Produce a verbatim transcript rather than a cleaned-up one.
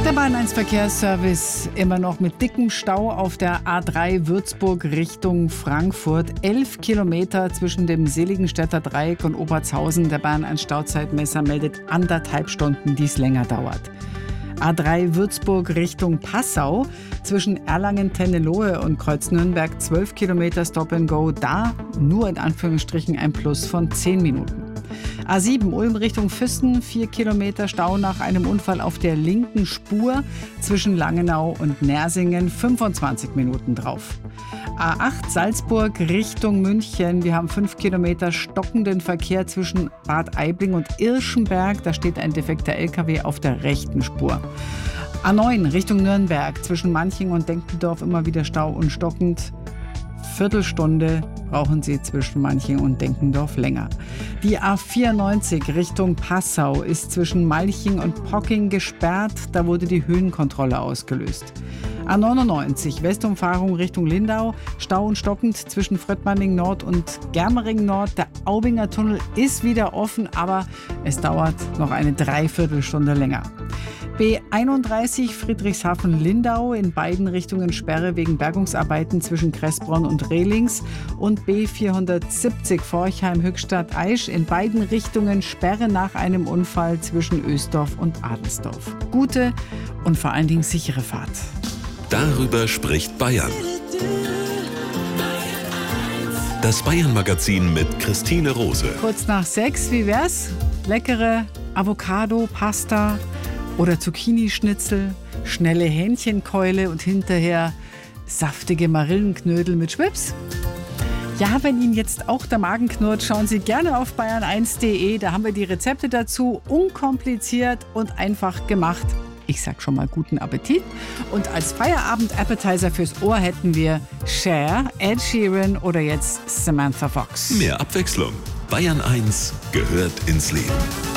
Der Bahn eins Verkehrsservice immer noch mit dickem Stau auf der A drei Würzburg Richtung Frankfurt. Elf Kilometer zwischen dem Seligenstädter Dreieck und Obertshausen. Der Bahn eins Stauzeitmesser meldet anderthalb Stunden, die es länger dauert. A drei Würzburg Richtung Passau. Zwischen Erlangen-Tennelohe und Kreuz-Nürnberg zwölf Kilometer Stop and Go. Da nur in Anführungsstrichen ein Plus von zehn Minuten. A sieben Ulm Richtung Füssen, vier Kilometer Stau nach einem Unfall auf der linken Spur zwischen Langenau und Nersingen, fünfundzwanzig Minuten drauf. A acht Salzburg Richtung München, wir haben fünf Kilometer stockenden Verkehr zwischen Bad Aibling und Irschenberg, da steht ein defekter L K W auf der rechten Spur. A neun Richtung Nürnberg, zwischen Manching und Denkendorf immer wieder Stau und stockend. Viertelstunde brauchen Sie zwischen Manching und Denkendorf länger. Die A vierundneunzig Richtung Passau ist zwischen Malching und Pocking gesperrt. Da wurde die Höhenkontrolle ausgelöst. A neunundneunzig Westumfahrung Richtung Lindau. Stau und stockend zwischen Fröttmanning Nord und Germering Nord. Der Aubinger Tunnel ist wieder offen, aber es dauert noch eine Dreiviertelstunde länger. B einunddreißig Friedrichshafen-Lindau, in beiden Richtungen Sperre wegen Bergungsarbeiten zwischen Kressbronn und Rehlings. Und B vierhundertsiebzig Forchheim-Höchstadt-Aisch, in beiden Richtungen Sperre nach einem Unfall zwischen Ösdorf und Adelsdorf. Gute und vor allen Dingen sichere Fahrt. Darüber spricht Bayern. Das Bayern-Magazin mit Christine Rose. Kurz nach sechs, wie wär's? Leckere Avocado, Pasta oder Zucchini-Schnitzel, schnelle Hähnchenkeule und hinterher saftige Marillenknödel mit Schwips? Ja, wenn Ihnen jetzt auch der Magen knurrt, schauen Sie gerne auf bayern eins punkt de. Da haben wir die Rezepte dazu, unkompliziert und einfach gemacht. Ich sag schon mal guten Appetit. Und als Feierabend-Appetizer fürs Ohr hätten wir Cher, Ed Sheeran oder jetzt Samantha Fox. Mehr Abwechslung. Bayern eins gehört ins Leben.